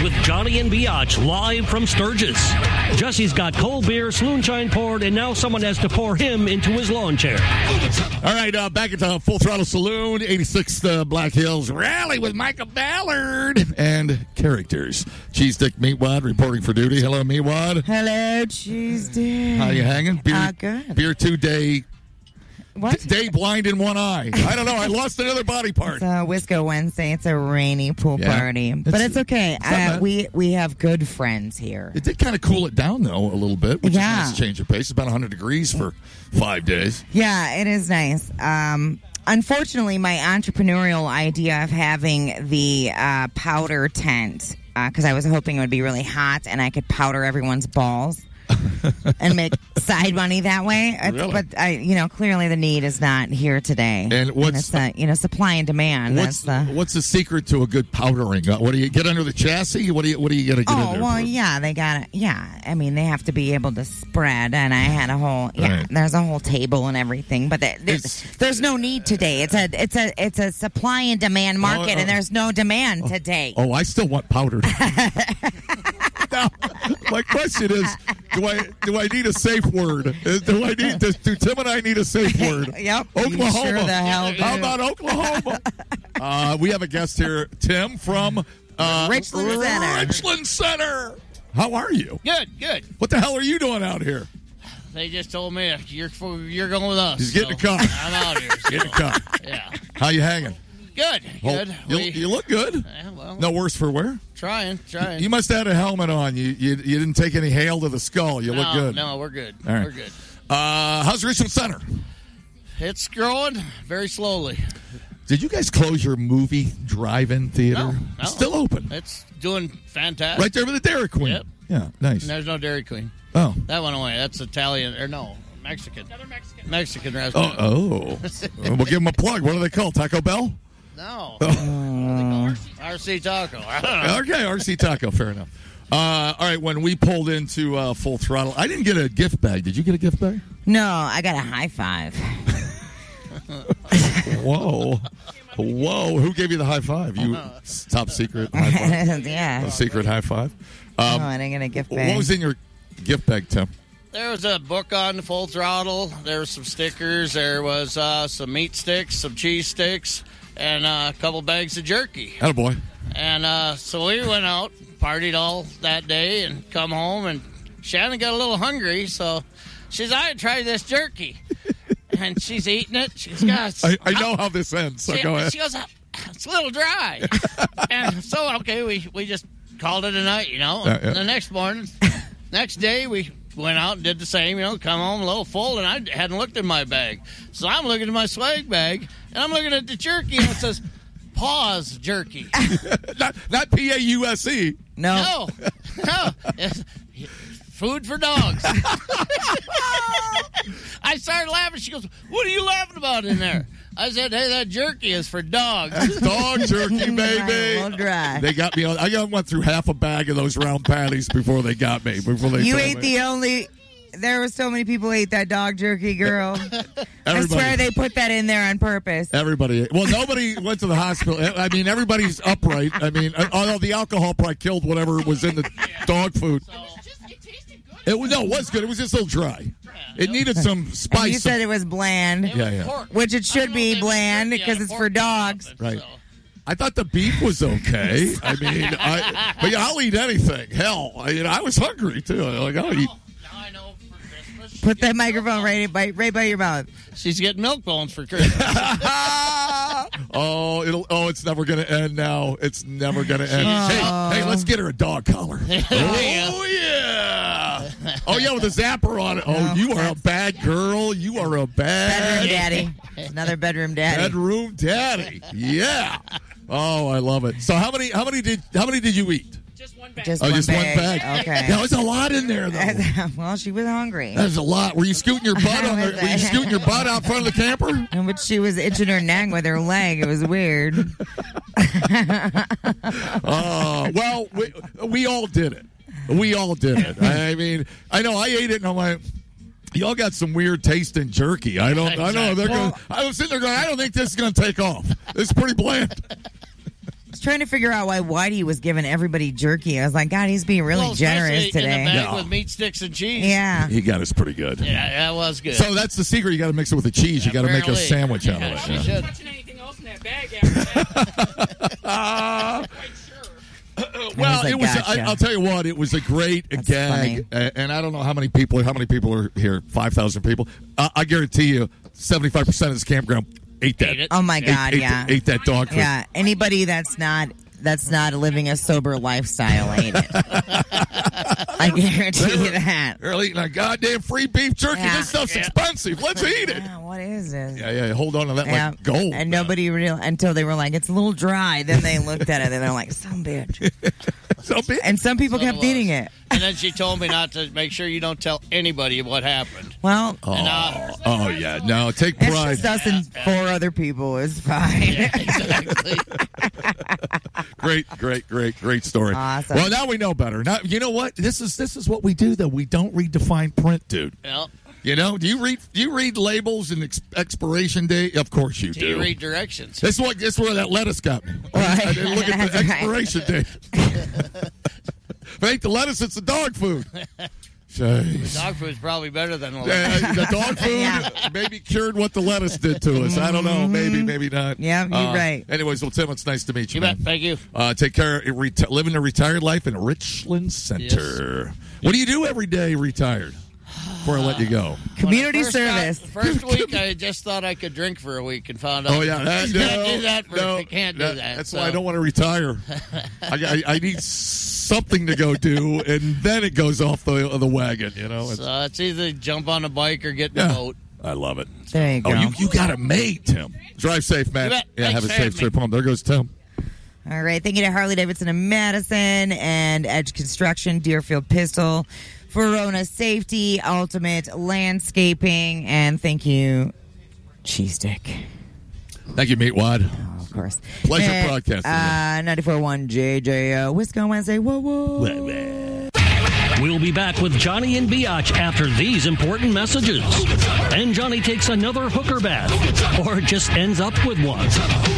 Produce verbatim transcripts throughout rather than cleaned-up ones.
with Johnny and Biatch live from Sturgis. Jesse's got cold beer, moonshine poured, and now someone has to pour him into his lawn chair. All right, uh, back at the Full Throttle Saloon, eighty-sixth uh, Black Hills Rally with Michael Ballard and characters. Cheese Stick Meatwad reporting for duty. Hello, Meatwad. Hello, Cheese Stick. How you hanging? Beer, uh, good. Beer two day. What? D- day blind in one eye. I don't know. I lost another body part. It's uh, Wisco Wednesday. It's a rainy pool Yeah. party, It's- but it's okay. it's not Uh, bad. we we have good friends here. It did kind of cool it down, though, a little bit, which Yeah. is a nice change of pace. It's about one hundred degrees for five days. Yeah, it is nice. Um, unfortunately, my entrepreneurial idea of having the uh, powder tent, because I was hoping it would be really hot and I could powder everyone's balls and make side money that way. It's- Really? But I, you know, clearly the need is not here today. And what's- it's uh, you know, supply and demand. What's That's the. what's the secret to a good powdering? Uh, what do you get under the chassis? What do you what do you got to get in Oh there? well, for? yeah, they got it. Yeah, I mean, they have to be able to spread, and I had a whole yeah. Right. There's a whole table and everything, but there- there's, It's- there's no need today. It's a it's a it's a supply and demand market, oh. and there's no demand today. Oh, I still want powdered. Now, my question is, do I do I need a safe word? Uh, Do I need do, do Tim and I need a safe word? Yep. Oklahoma. You sure the hell do. How about Oklahoma? uh, we have a guest here, Tim from uh, Richland Center. Richland Center. How are you? Good, good. What the hell are you doing out here? They just told me you're you're going with us. He's getting so a car. I'm out here. So, Get a car. yeah. How you hanging? Good, good. Oh, you, We- you look good. yeah, well, No worse for wear. trying, trying. You must have had a helmet on. You you, you didn't take any hail to the skull. You no, look good. No, we're good. All right. We're good. Uh, how's Richland Center? It's growing very slowly. Did you guys close your movie drive-in theater? No, no. It's still open. It's doing fantastic. Right there with the Dairy Queen. Yep. Yeah, nice. And there's no Dairy Queen. Oh. That went away. That's Italian, or no, Mexican. Another Mexican. Mexican restaurant. Oh, oh. We'll give them a plug. What do they call? Taco Bell? No. Oh. R C Taco. I don't know. Okay, R C Taco. Fair enough. Uh, all right, when we pulled into uh, Full Throttle, I didn't get a gift bag. Did you get a gift bag? No, I got a high five. Whoa. Whoa. Who gave you the high five? You top secret high five? yeah. A secret high five? Um, no, I didn't get a gift bag. what was in your gift bag, Tim? There was a book on Full Throttle. There were some stickers. There was uh, some meat sticks, some cheese sticks, and uh, a couple bags of jerky. Attaboy. And uh, so we went out, partied all that day, and come home. And Shannon got a little hungry, so she's, I try this jerky. And she's eating it. She's got. I, I know how this ends, so she, go ahead. She goes, it's a little dry. And so, okay, we, we just called it a night, you know. Yeah, yeah. And the next morning, next day, we went out and did the same, you know, come home a little full, and I hadn't looked in my bag. So I'm looking at my swag bag, and I'm looking at the jerky, and it says, pause jerky. not not P A U S E. No. No, no. It's food for dogs. I started laughing. She goes, what are you laughing about in there? I said, hey, that jerky is for dogs. That's dog jerky, A baby. little dry. They got me on. I got went through half a bag of those round patties before they got me. Before they You told ate me. the only. There were so many people who ate that dog jerky, girl. I Everybody. swear they put that in there on purpose. Everybody. Well, nobody went to the hospital. I mean, everybody's upright. I mean, although the alcohol probably killed whatever was in the dog food. It was no, it was good. It was just a little dry. It needed some And spice. you said it was bland, Yeah, yeah. Pork. which it I should don't know be if they bland put jerky because on a it's pork for chop, dogs. but Right. so- I thought the beef was okay. I mean, I, but yeah, I'll eat anything. Hell, I, you know, I was hungry too. Like, I'll eat. Now I know for Christmas. Put that microphone right by, right by your mouth. She's getting milk bones for Christmas. oh, it'll. Oh, it's never gonna end now. It's never gonna end. Hey, hey, let's get her a dog collar. Oh yeah. Oh yeah, with a zapper on it. Oh, you are a bad girl. You are a bad Bedroom daddy. Another bedroom daddy. bedroom daddy. Yeah. Oh, I love it. So how many? How many did? How many did you eat? Just Oh, one just bag. one bag. Okay. There was a lot in there though. Well, she was hungry. There's a lot. Were you scooting your butt on the? Were you scooting your butt out front of the camper? In which she was itching her neck with her leg. It was weird. Oh, well, we, we all did it. We all did it. I mean, I know I ate it and I'm like, y'all got some weird taste in jerky. I don't. I know they're going. I was sitting there going, I don't think this is going to take off. It's pretty bland. was trying to figure out why Whitey was giving everybody jerky. I was like, God, he's being really well, generous today. In a bag No. with meat sticks and cheese. Yeah. He got us pretty good. Yeah, that was good. So that's the secret. You got to mix it with the cheese. You got to make a Apparently. sandwich out Yeah, of she it. should. Touching anything else in that bag after that. Uh, Quite sure. well, like, it was. gotcha. I, I'll tell you what. It was a great That's gag, funny. a- and I don't know how many people. How many people are here? Five thousand people. Uh, I guarantee you, seventy-five percent of this campground ate that. Ate it. Oh, my Ate- God, ate, yeah. Ate that dog food. Yeah, anybody that's not that's not living a sober lifestyle ain't it. I guarantee you that. They're eating a goddamn free beef jerky. Yeah. This stuff's Yeah. expensive. Let's eat it. Yeah, what is this? Yeah, yeah. Hold on to that Yeah. like gold. And nobody real until they were like, it's a little dry. Then they looked at it and they're like, some bitch. So big. And some people So kept it was. eating it. And then she told me not to make sure you don't tell anybody what happened. Well, Oh, And, uh, oh yeah. No, take it's pride. just us and four other people. It's fine. Yeah, exactly. Great, great, great, great story. Awesome. Well, now we know better. Now you know what? This is this is what we do. Though we don't read the fine print, dude. Well, You know? Do you read? Do you read labels and ex- expiration date? Of course you do do. you read directions? This is what. This is where that lettuce got me. Right. I didn't look at the That's right. expiration date. If it ain't the lettuce, it's the dog food. Jeez. Dog food's probably better than the Uh, the dog food Yeah. maybe cured what the lettuce did to us. I don't know. Maybe, maybe not. Yeah, you're Uh, right. Anyways, well, Tim, it's nice to meet you, You man. bet. Thank you. Uh, take care. Reti- living a retired life in Richland Center. What do you do every day retired? Before I let you go. Community When I first service. got- first week, I just thought I could drink for a week and found out. Oh yeah, that, you no, can't do that. For, no, you can't that- do that. That's so. why I don't want to retire. I, I, I need something to go do, and then it goes off the the wagon. You know. It's, So it's either jump on a bike or get in yeah, the boat. I love it. There you go. Oh, you you got it made, Tim. Drive safe, man. You bet. Yeah, Thanks have a for safe having me. trip home. There goes Tim. All right. Thank you to Harley Davidson of Madison and Edge Construction, Deerfield Pistol, Verona Safety, Ultimate Landscaping, and thank you, Cheese Stick. Thank you, Meatwad. Oh, of course. Pleasure And, broadcasting. Uh, ninety-four point one J J O, Wisconsin Wednesday. Whoa, whoa. We'll be back with Johnny and Biatch after these important messages. And Johnny takes another hooker bath, or just ends up with one.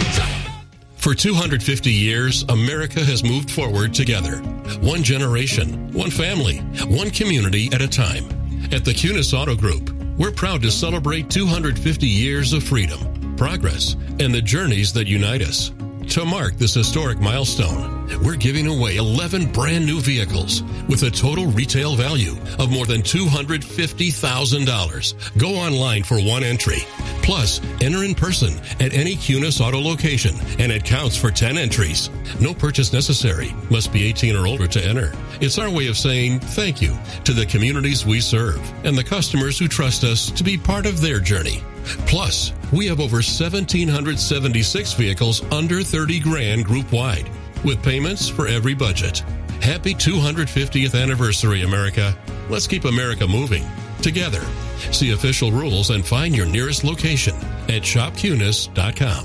For two hundred fifty years, America has moved forward together. One generation, one family, one community at a time. At the Cunis Auto Group, we're proud to celebrate two hundred fifty years of freedom, progress, and the journeys that unite us. To mark this historic milestone, we're giving away eleven brand new vehicles with a total retail value of more than two hundred fifty thousand dollars. Go online for one entry. Plus, enter in person at any Cunis Auto location, and it counts for ten entries. No purchase necessary. Must be eighteen or older to enter. It's our way of saying thank you to the communities we serve and the customers who trust us to be part of their journey. Plus, we have over one thousand seven hundred seventy-six vehicles under thirty grand group wide, with payments for every budget. Happy two hundred fiftieth anniversary, America. Let's keep America moving together. See official rules and find your nearest location at shop cunis dot com.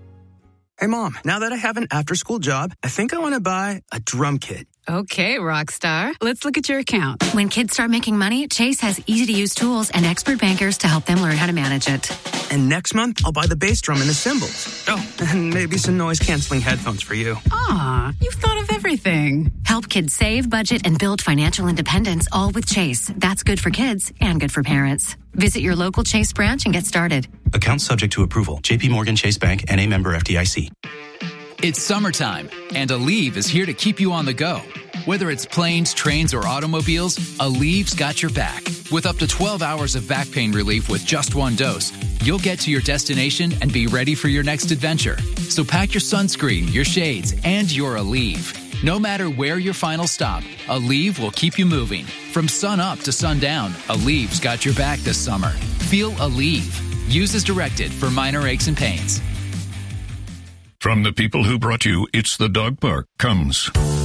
Hey, Mom, now that I have an after-school job, I think I want to buy a drum kit. Okay, Rockstar. Let's look at your account. When kids start making money, Chase has easy-to-use tools and expert bankers to help them learn how to manage it. And next month, I'll buy the bass drum and the cymbals. Oh, and maybe some noise-canceling headphones for you. Aw, you've thought of everything. Help kids save, budget, and build financial independence, all with Chase. That's good for kids and good for parents. Visit your local Chase branch and get started. Account subject to approval. J P Morgan Chase Bank, N A member F D I C. It's summertime, and Aleve is here to keep you on the go. Whether it's planes, trains, or automobiles, Aleve's got your back. With up to twelve hours of back pain relief with just one dose, you'll get to your destination and be ready for your next adventure. So pack your sunscreen, your shades, and your Aleve. No matter where your final stop, Aleve will keep you moving. From sun up to sundown, Aleve's got your back this summer. Feel Aleve. Use as directed for minor aches and pains. From the people who brought you It's the Dog Park comes